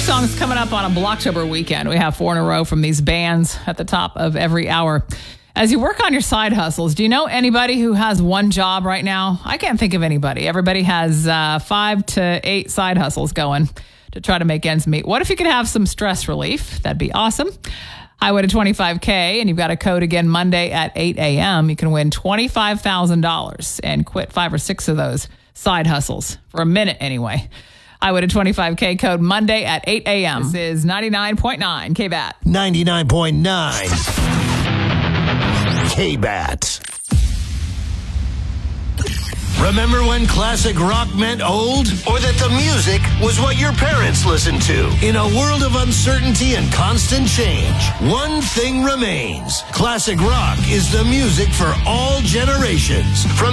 songs coming up on a Blocktober weekend. We have 4 in a row from these bands at the top of every hour. As you work on your side hustles, do you know anybody who has one job right now? I can't think of anybody. Everybody has 5 to 8 side hustles going to try to make ends meet. What if you could have some stress relief? That'd be awesome. Highway to 25K, and you've got a code again Monday at 8 a.m. You can win $25,000 and quit 5 or 6 of those side hustles for a minute anyway. Highway to 25K code Monday at 8 a.m. This is 99.9 KBAT. 99.9 KBAT. Remember when classic rock meant old? Or that the music was what your parents listened to? In a world of uncertainty and constant change, one thing remains. Classic rock is the music for all generations. From